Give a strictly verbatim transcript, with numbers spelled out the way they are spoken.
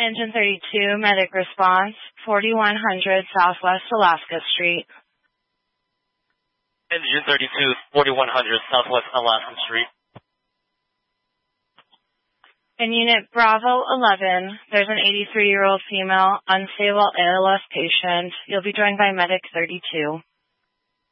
Engine thirty-two, medic response, forty-one hundred Southwest Alaska Street. Engine thirty-two, forty-one hundred Southwest Alaska Street. In Unit Bravo eleven, there's an eighty-three-year-old female, unstable A L S patient. You'll be joined by medic thirty-two.